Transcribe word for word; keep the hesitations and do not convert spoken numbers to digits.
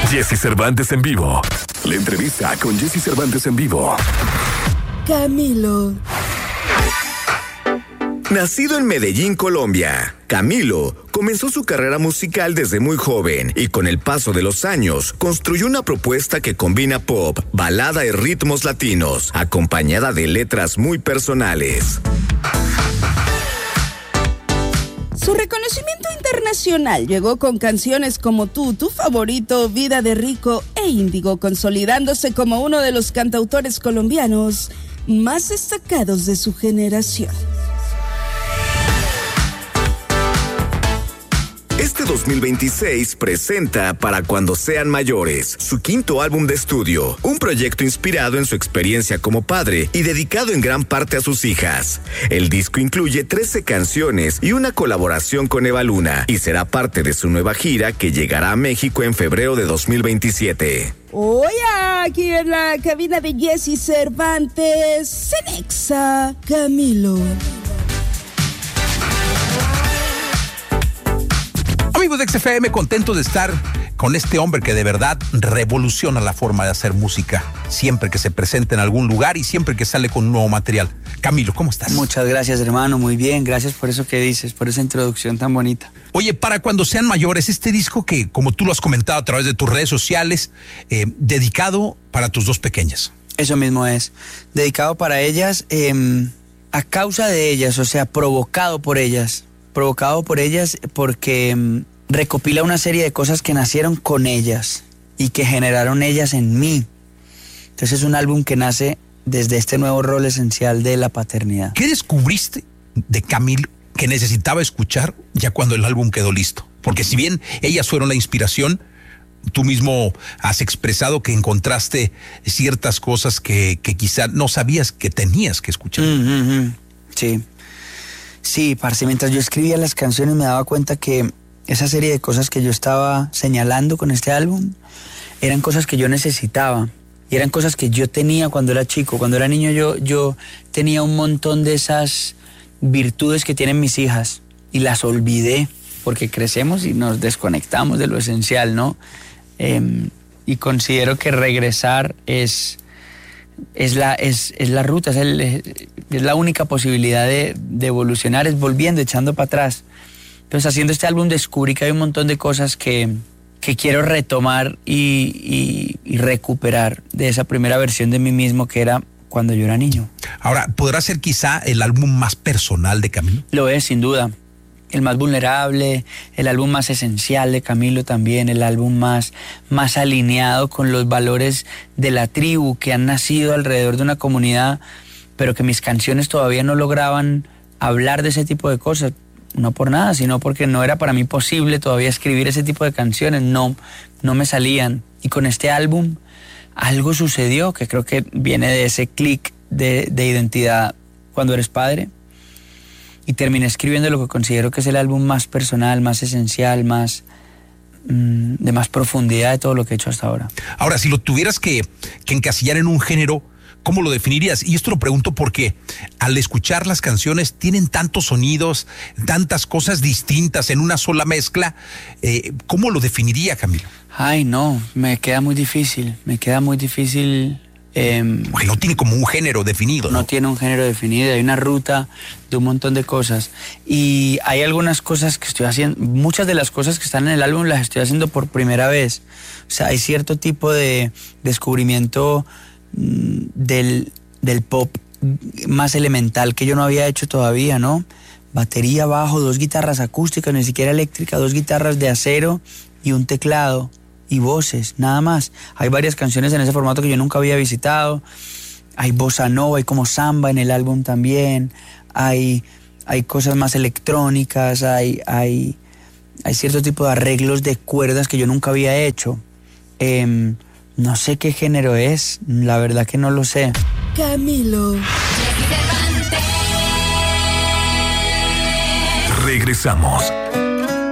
Jessy Cervantes en vivo. La entrevista con Jessy Cervantes en vivo. Camilo. Nacido en Medellín, Colombia, Camilo comenzó su carrera musical desde muy joven y con el paso de los años construyó una propuesta que combina pop, balada y ritmos latinos, acompañada de letras muy personales. Su reconocimiento internacional llegó con canciones como Tú, Tu Favorito, Vida de Rico e Índigo, consolidándose como uno de los cantautores colombianos más destacados de su generación. Este dos mil veintiséis presenta Para Cuando Sean Mayores, su quinto álbum de estudio, un proyecto inspirado en su experiencia como padre y dedicado en gran parte a sus hijas. El disco incluye trece canciones y una colaboración con Eva Luna y será parte de su nueva gira que llegará a México en febrero de dos mil veintisiete. Hoy aquí en la cabina de Jessy Cervantes, Cenexa, Camilo. Amigos de X F M, contentos de estar con este hombre que de verdad revoluciona la forma de hacer música, siempre que se presenta en algún lugar y siempre que sale con un nuevo material. Camilo, ¿cómo estás? Muchas gracias, hermano, muy bien, gracias por eso que dices, por esa introducción tan bonita. Oye, Para Cuando Sean Mayores, este disco que, como tú lo has comentado a través de tus redes sociales, eh, dedicado para tus dos pequeñas. Eso mismo es, dedicado para ellas, eh, a causa de ellas, o sea, provocado por ellas. Provocado por ellas porque um, recopila una serie de cosas que nacieron con ellas y que generaron ellas en mí. Entonces es un álbum que nace desde este nuevo rol esencial de la paternidad. ¿Qué descubriste de Camilo que necesitaba escuchar ya cuando el álbum quedó listo? Porque si bien ellas fueron la inspiración, tú mismo has expresado que encontraste ciertas cosas que, que quizá no sabías que tenías que escuchar. Mm-hmm. Sí. Sí, parce, mientras yo escribía las canciones me daba cuenta que esa serie de cosas que yo estaba señalando con este álbum eran cosas que yo necesitaba y eran cosas que yo tenía cuando era chico. Cuando era niño yo, yo tenía un montón de esas virtudes que tienen mis hijas y las olvidé porque crecemos y nos desconectamos de lo esencial, ¿no? Eh, y considero que regresar es... Es la, es, es la ruta, es, el, es la única posibilidad de, de evolucionar, es volviendo, echando para atrás. Entonces, haciendo este álbum descubrí que hay un montón de cosas que, que quiero retomar y, y, y recuperar de esa primera versión de mí mismo que era cuando yo era niño. Ahora, ¿podrá ser quizá el álbum más personal de Camilo? Lo es, sin duda. El más vulnerable, el álbum más esencial de Camilo también, el álbum más, más alineado con los valores de la tribu que han nacido alrededor de una comunidad, pero que mis canciones todavía no lograban hablar de ese tipo de cosas. No por nada, sino porque no era para mí posible todavía escribir ese tipo de canciones, no, no me salían. Y con este álbum algo sucedió que creo que viene de ese clic de, de identidad cuando eres padre. Y terminé escribiendo lo que considero que es el álbum más personal, más esencial, más mmm, de más profundidad de todo lo que he hecho hasta ahora. Ahora, si lo tuvieras que, que encasillar en un género, ¿cómo lo definirías? Y esto lo pregunto porque al escuchar las canciones tienen tantos sonidos, tantas cosas distintas en una sola mezcla. Eh, ¿Cómo lo definiría, Camilo? Ay, no, me queda muy difícil, me queda muy difícil... Eh, Porque no tiene como un género definido, ¿no? No tiene un género definido, hay una ruta de un montón de cosas. Y hay algunas cosas que estoy haciendo, muchas de las cosas que están en el álbum las estoy haciendo por primera vez. O sea, hay cierto tipo de descubrimiento mmm, del, del pop más elemental que yo no había hecho todavía, ¿no? Batería, bajo, dos guitarras acústicas, ni siquiera eléctricas, dos guitarras de acero y un teclado. Y voces, nada más. Hay varias canciones en ese formato que yo nunca había visitado. Hay bossa nova, hay como samba en el álbum también. Hay, hay cosas más electrónicas, hay, hay, hay cierto tipo de arreglos de cuerdas que yo nunca había hecho. Eh, no sé qué género es, la verdad que no lo sé. Camilo. Regresamos.